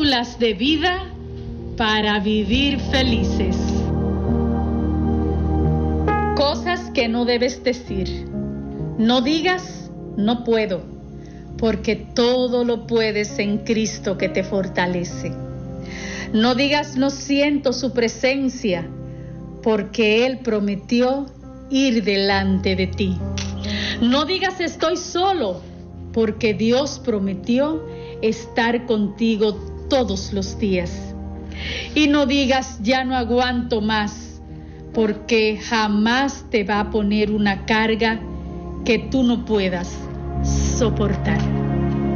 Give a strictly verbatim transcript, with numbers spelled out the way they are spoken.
Cápsulas de vida para vivir felices. Cosas que no debes decir. No digas, no puedo, porque todo lo puedes en Cristo que te fortalece. No digas, no siento su presencia, porque Él prometió ir delante de ti. No digas, estoy solo, porque Dios prometió estar contigo todos los días. Y no digas, ya no aguanto más, porque jamás te va a poner una carga que tú no puedas soportar.